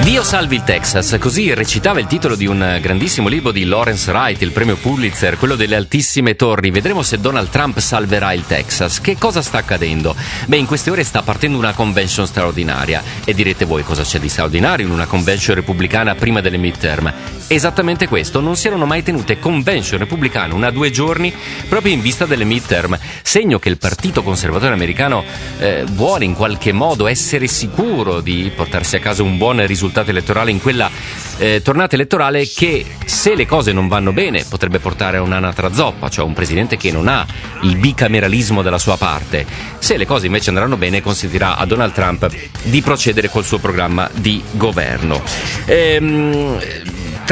Dio salvi il Texas, così recitava il titolo di un grandissimo libro di Lawrence Wright, il premio Pulitzer, quello delle altissime torri. Vedremo se Donald Trump salverà il Texas. Che cosa sta accadendo? Beh, in queste ore sta partendo una convention straordinaria. E direte voi, cosa c'è di straordinario in una convention repubblicana prima delle midterm? Esattamente questo, non si erano mai tenute convention repubblicane 1 a 2 giorni proprio in vista delle midterm, segno che il partito conservatore americano vuole in qualche modo essere sicuro di portarsi a casa un buon risultato elettorale in quella tornata elettorale che, se le cose non vanno bene, potrebbe portare a un'anatra zoppa, cioè un presidente che non ha il bicameralismo dalla sua parte. Se le cose invece andranno bene, consentirà a Donald Trump di procedere col suo programma di governo.